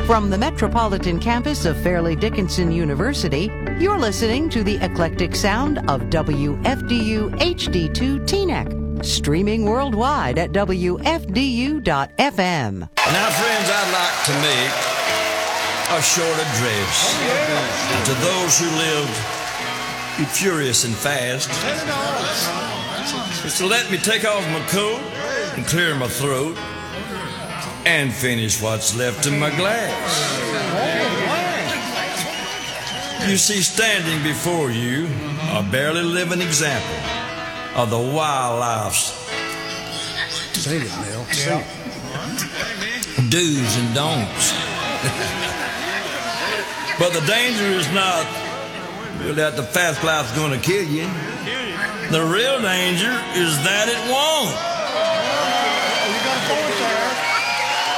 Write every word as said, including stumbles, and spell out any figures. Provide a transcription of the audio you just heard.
From the metropolitan campus of Fairleigh Dickinson University, you're listening to the eclectic sound of W F D U H D two Teaneck, streaming worldwide at W F D U dot F M. Now, friends, I'd like to make a short address to those who lived furious and fast. So let me take off my coat and clear my throat and finish what's left in my glass. You see, standing before you, a barely living example of the wild life's Sing it, Mel. Sing it. do's and don'ts. But the danger is not that the fast life's gonna kill you. The real danger is that it won't. You got a point there.